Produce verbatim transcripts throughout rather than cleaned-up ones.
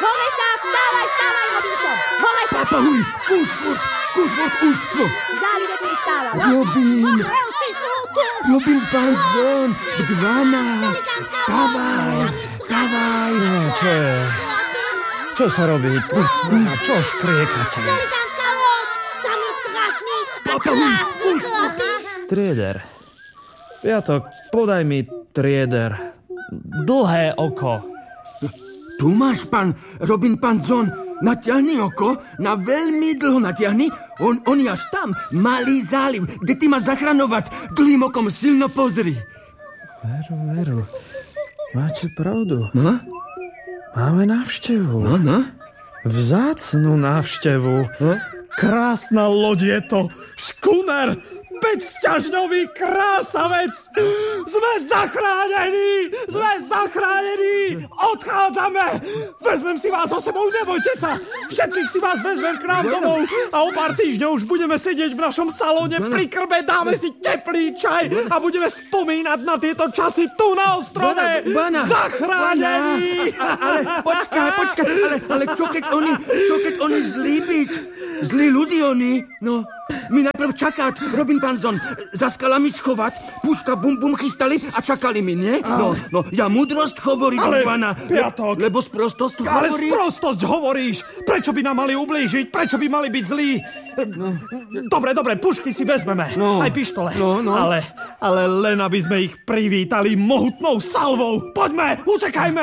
Hore sa, vstávaj, vstávaj, Robinson. Hore sa. Papahuj, kus furt, kus furt, už, no. V zálive pristáva, no. Robin. Mokrelci sú tu. Robin Panzon, Gvana. Vstávaj, vstávaj. No, čo je? Čo sa robí? A čo škriekate? Velikánska loď. Samý strašný a krásny chlapi. Trieder. Piatok, podaj mi trieder. Dlhé oko. Tu máš, pán Robin Panzon. Natiahni oko, na veľmi dlho natiahni. On, on je až tam, malý záliv, kde ty máš zachraňovať. Dlhým okom silno pozri. Veru, veru. Máte pravdu. No? Máme návštevu. No, no. Vzácnu návštevu. No? Krásna loď je to. Škuner. päťsťažňový krásavec. Sme zachránení. Sme zachránení. Odchádzame. Vezmem si vás so sebou, nebojte sa. Všetkých si vás vezmem k nám domov a o pár týždňov už budeme sedieť v našom salóne pri krbe, dáme si teplý čaj a budeme spomínať na tieto časy tu na ostrove. Bana, Zachránení. Bana, ale počkaj, počkaj, ale, ale čo keď oni, čo keď oni zlí byť? Zlí ľudí oni, no. My najprv čakať, Robin Panzon, za skalami schovať, puška bum bum chystali a čakali mi, nie? No, no, ja múdrosť hovorím, Ale, Bana, Piatok. le, lebo sprostosť Ale hovorí... sprostosť hovoríš! Prečo by nám mali ublížiť? Prečo by mali byť zlí? No. Dobre, dobre, pušky si vezmeme. No. Aj pištole. No, no. Ale, ale len aby sme ich privítali mohutnou salvou. Poďme, utekajme!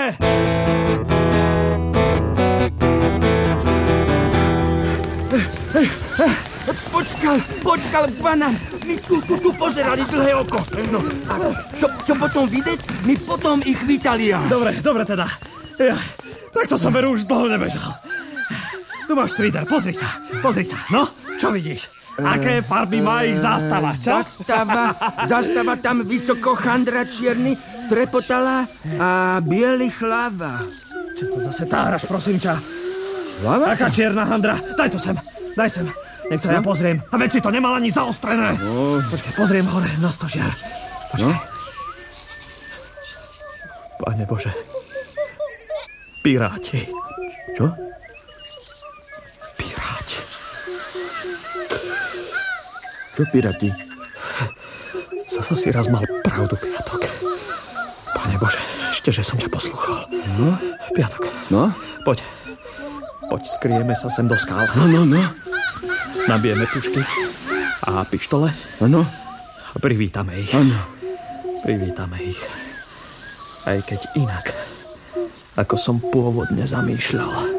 Počkal, počkal, Bana, my tu, tu, tu pozerali dlhé oko. No, a čo, čo potom vidieť, my potom ich vítali až. Dobre, dobre teda. Ja, tak to som veru už dlho nebežal. Tu máš trider, pozri sa, pozri sa. No, čo vidíš? Aké farby má ich zástava, čo? Zastava, zastava tam vysoko chandra čierny, trepotala a biely hlava. Čo to zase táraš, prosím ťa? Hlava? Aká čierna handra? Daj to sem, daj sem. Nech sa no? ja pozriem. A veď si to nemal ani zaostrené. No. Počkaj, pozriem hore na stožiar. Počkaj. No? Pane Bože. Piráti. Čo? Piráti. Čo piráti? Zasa si raz mal pravdu, Piatok. Pane Bože, ešte, že som ťa poslúchol. No? Piatok. No? Poď. Poď, skrieme sa sem do skál. No, no, no. Nabijeme pušky a pištole. Áno. A privítame ich. Áno. Privítame ich. Aj keď inak, ako som pôvodne zamýšľal.